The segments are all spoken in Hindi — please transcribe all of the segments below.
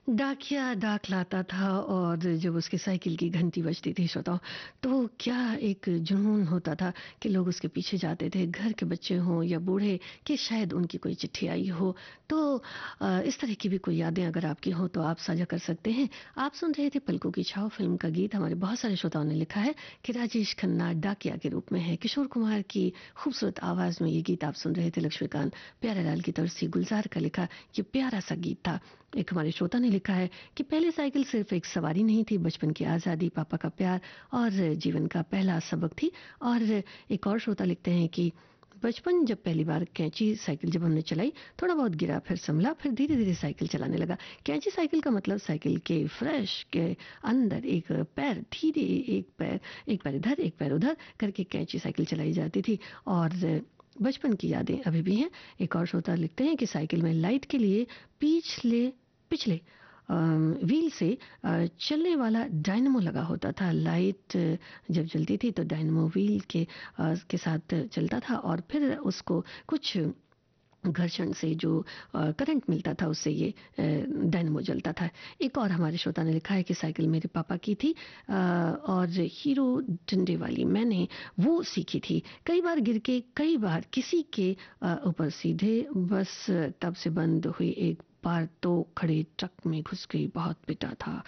डाकिया डाक लाता था और जब उसकी साइकिल की घंटी बजती थी श्रोताओ, तो क्या एक जुनून होता था कि लोग उसके पीछे जाते थे, घर के बच्चे हों या बूढ़े, कि शायद उनकी कोई चिट्ठी आई हो। तो इस तरह की भी कोई यादें अगर आपकी हों तो आप साझा कर सकते हैं। आप सुन रहे थे पलकों की छाँव फिल्म का गीत। हमारे बहुत सारे श्रोताओं ने लिखा है कि राजेश खन्ना डाकिया के रूप में है। किशोर कुमार की खूबसूरत आवाज़ में ये गीत आप सुन रहे थे। लक्ष्मीकांत प्यारेलाल की तरफ से गुलजार का लिखा ये प्यारा सा गीत था। एक हमारे श्रोता ने लिखा है कि पहले साइकिल सिर्फ एक सवारी नहीं थी, बचपन की आज़ादी, पापा का प्यार और जीवन का पहला सबक थी। और एक और श्रोता लिखते हैं कि बचपन जब पहली बार कैंची साइकिल जब हमने चलाई, थोड़ा बहुत गिरा, फिर संभला, फिर धीरे धीरे साइकिल चलाने लगा। कैंची साइकिल का मतलब साइकिल के फ्रेश के अंदर एक पैर धीरे, एक पैर इधर एक पैर उधर करके कैंची साइकिल चलाई जाती थी। और बचपन की यादें अभी भी हैं। एक और श्रोता लिखते हैं कि साइकिल में लाइट के लिए पिछले पिछले व्हील से चलने वाला डायनमो लगा होता था। लाइट जब जलती थी तो डायनमो व्हील के साथ चलता था और फिर उसको कुछ घर्षण से जो करंट मिलता था उससे ये डायनमो जलता था। एक और हमारे श्रोता ने लिखा है कि साइकिल मेरे पापा की थी और हीरो डंडे वाली मैंने वो सीखी थी। कई बार गिर के, कई बार किसी के ऊपर सीधे, बस तब से बंद हुई। एक बार तो खड़े ट्रक में घुस गई, बहुत पिटा था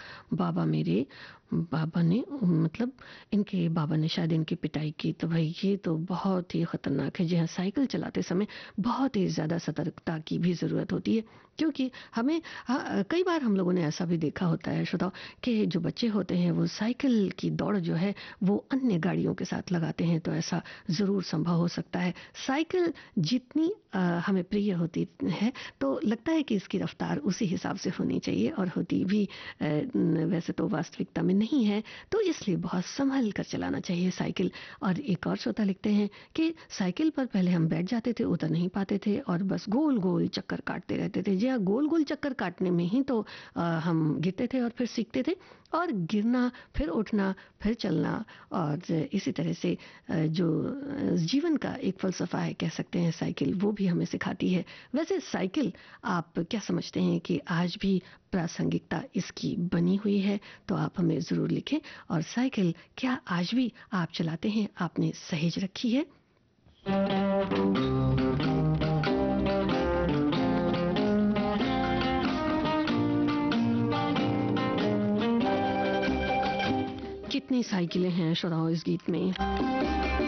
बाबा ने, मतलब इनके बाबा ने शायद इनकी पिटाई की। तो भाई ये तो बहुत ही खतरनाक है। जी हाँ, साइकिल चलाते समय बहुत ही ज़्यादा सतर्कता की भी ज़रूरत होती है, क्योंकि हमें कई बार हम लोगों ने ऐसा भी देखा होता है श्रोताओ कि जो बच्चे होते हैं वो साइकिल की दौड़ जो है वो अन्य गाड़ियों के साथ लगाते हैं। तो ऐसा ज़रूर संभव हो सकता है। साइकिल जितनी हमें प्रिय होती है तो लगता है कि इसकी रफ्तार उसी हिसाब से होनी चाहिए, और होती भी वैसे तो वास्तविकता में नहीं है। तो इसलिए बहुत संभल कर चलाना चाहिए साइकिल। और एक और श्रोता लिखते हैं कि साइकिल पर पहले हम बैठ जाते थे, उतर नहीं पाते थे और बस गोल गोल चक्कर काटते रहते थे। जी हाँ, गोल गोल चक्कर काटने में ही तो हम गिरते थे और फिर सीखते थे, और गिरना, फिर उठना, फिर चलना। और इसी तरह से जो जीवन का एक फलसफा है कह सकते हैं साइकिल, वो भी हमें सिखाती है। वैसे साइकिल आप क्या समझते हैं कि आज भी प्रासंगिकता इसकी बनी हुई है? तो आप हमें ज़रूर लिखें। और साइकिल क्या आज भी आप चलाते हैं, आपने सहेज रखी है? कितनी साइकिलें हैं श्रोताओ इस गीत में।